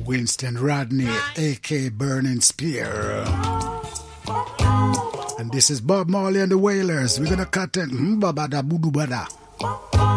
Winston Rodney, a.k.a. Burning Spear. And this is Bob Marley and the Wailers. We're gonna cut it. Babada budu bada.